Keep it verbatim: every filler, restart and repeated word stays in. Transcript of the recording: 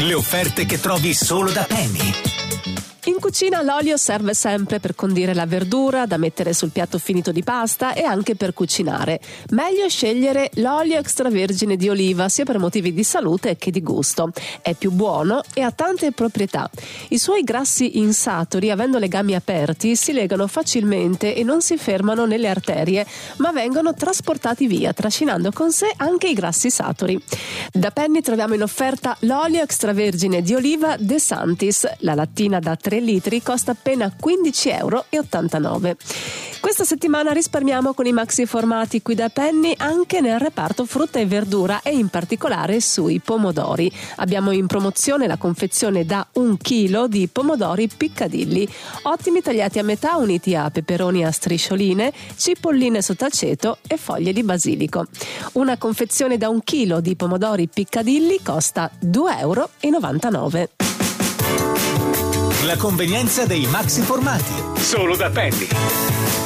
Le offerte che trovi solo da Penny. In cucina l'olio serve sempre per condire la verdura, da mettere sul piatto finito di pasta e anche per cucinare. Meglio scegliere l'olio extravergine di oliva, sia per motivi di salute che di gusto. È più buono e ha tante proprietà. I suoi grassi insaturi, avendo legami aperti, si legano facilmente e non si fermano nelle arterie, ma vengono trasportati via, trascinando con sé anche i grassi saturi. Da Penny troviamo in offerta l'olio extravergine di oliva De Santis. La lattina da tre litri costa appena quindici virgola ottantanove euro. Questa settimana risparmiamo con i maxi formati qui da Penny anche nel reparto frutta e verdura e in particolare sui pomodori. Abbiamo in promozione la confezione da un chilo di pomodori piccadilli, ottimi tagliati a metà uniti a peperoni a striscioline, cipolline sott'aceto e foglie di basilico. Una confezione da un chilo di pomodori piccadilli costa due virgola novantanove euro. La convenienza dei maxi formati. Solo da Penny.